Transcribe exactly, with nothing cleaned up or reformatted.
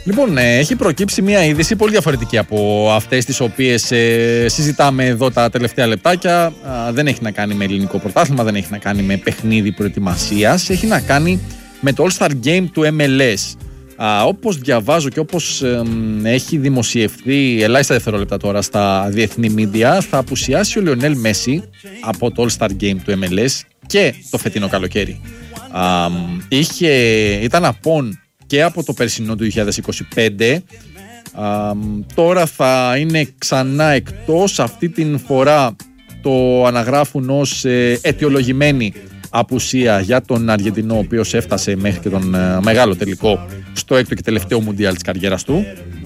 Λοιπόν, ε, έχει προκύψει μια είδηση πολύ διαφορετική από αυτές τις οποίες ε, συζητάμε εδώ τα τελευταία λεπτάκια. Α, δεν έχει να κάνει με ελληνικό πρωτάθλημα, δεν έχει να κάνει με παιχνίδι προετοιμασίας, έχει να κάνει με το All-Star Game του εμ ελ ες. Α, όπως διαβάζω και όπως ε, έχει δημοσιευθεί ελάχιστα δευτερόλεπτα τώρα στα διεθνή μίντια, θα απουσιάσει ο Λιονέλ Μέση από το All-Star Game του εμ ελ ες και το φετινό καλοκαίρι. Α, είχε, ήταν απόν και από το περσινό του είκοσι είκοσι πέντε. Α, τώρα θα είναι ξανά εκτός. Αυτή την φορά το αναγράφουν ως ε, αιτιολογημένη απουσία για τον Αργεντινό, ο οποίος έφτασε μέχρι και τον ε, μεγάλο τελικό στο έκτο και τελευταίο Μουντιάλ της καριέρας του.